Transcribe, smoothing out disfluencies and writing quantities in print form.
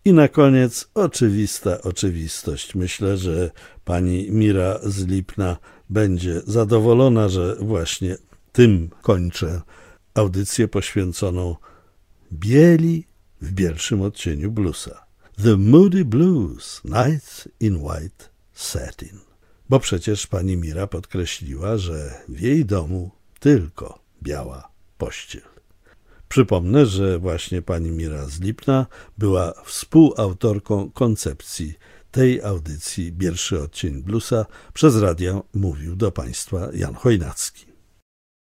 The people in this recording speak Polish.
I na koniec oczywista oczywistość. Myślę, że pani Mira z Lipna będzie zadowolona, że właśnie tym kończę audycję poświęconą bieli w bielszym odcieniu bluesa. The Moody Blues, Night in White Satin. Bo przecież pani Mira podkreśliła, że w jej domu tylko biała pościel. Przypomnę, że właśnie pani Mira z Lipna była współautorką koncepcji tej audycji Bielszy odcień bluesa. Przez radio mówił do państwa Jan Chojnacki.